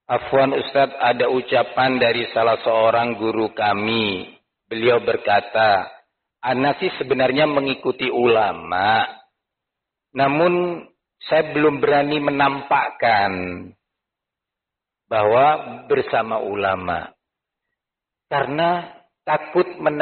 Afwan Ustadz, ada ucapan dari salah seorang guru kami. Beliau berkata, ana sih sebenarnya mengikuti ulama. Namun saya belum berani menampakkan bahwa bersama ulama. Karena takut